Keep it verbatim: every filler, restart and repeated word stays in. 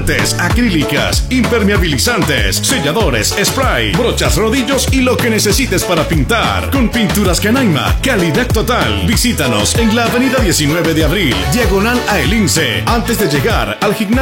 acrílicas, impermeabilizantes, selladores, spray, brochas, rodillos y lo que necesites para pintar. Con Pinturas Canaima, calidad total. Visítanos en la avenida diecinueve de abril, diagonal a El Lince, antes de llegar al gimnasio